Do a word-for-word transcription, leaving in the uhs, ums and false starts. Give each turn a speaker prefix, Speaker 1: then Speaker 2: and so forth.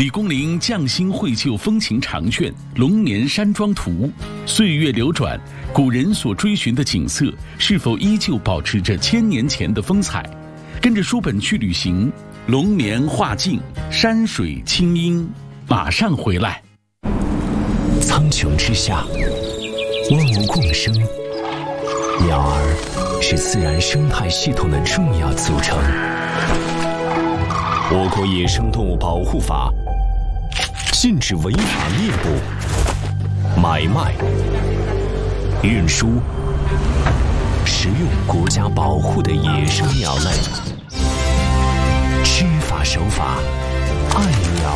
Speaker 1: 李公麟匠心绘就风情长卷《龙年山庄图》，岁月流转，古人所追寻的景色是否依旧保持着千年前的风采？跟着书本去旅行，龙年画境，山水清音，马上回来。
Speaker 2: 苍穹之下，万物共生，鸟儿是自然生态系统的重要组成。我国野生动物保护法禁止违法猎捕、买卖、运输、食用国家保护的野生鸟类。知法守法，爱鸟。